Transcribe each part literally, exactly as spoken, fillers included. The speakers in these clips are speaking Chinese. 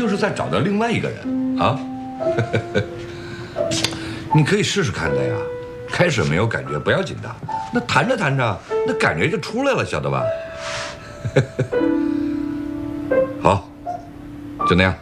就是在找到另外一个人啊。你可以试试看的呀，开始没有感觉不要紧的，那谈着谈着，那感觉就出来了，晓得吧？好，就那样。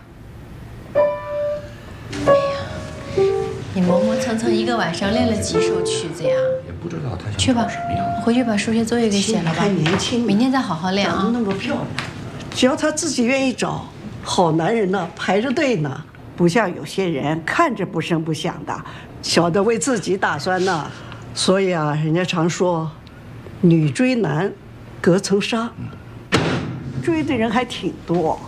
哎呀，你磨磨蹭蹭一个晚上练了几首曲子呀？ 也不知道他去吧， 什么样。 回去把数学作业给写了吧。 还年轻， 明天再好好练啊。 长得那么漂亮，只要她自己愿意找，好男人呢排着队呢，不像有些人看着不声不响的，晓得为自己打算呢。所以啊，人家常说，女追男，隔层纱，追的人还挺多。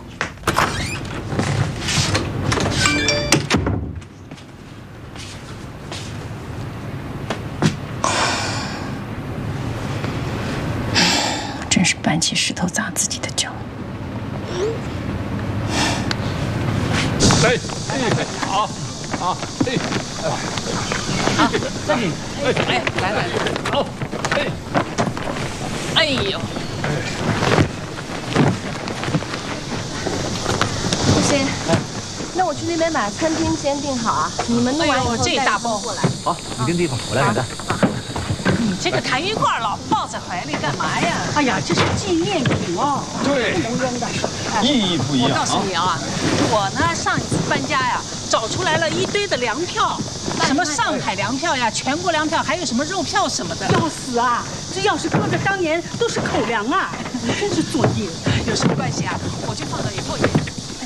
真是搬起石头砸自己的脚。 哎哎，好，好，哎， 好，这里，哎，来来， 好，哎， 哎呦， 不行，那我去那边把餐厅先订好啊，你们弄完以后这大包过来。 好，你跟地方，我来买单。 你这个痰盂罐老抱在怀里干嘛呀？ 哎呀，这是纪念品哦， 对， 不能扔的。 意义不一样。 我告诉你啊，我呢上一次搬家呀，找出来了一堆的粮票，什么上海粮票呀、全国粮票，还有什么肉票什么的。 要死啊！这要是搁在当年，都是口粮啊！你真是作孽。 有什么关系啊？我就放到一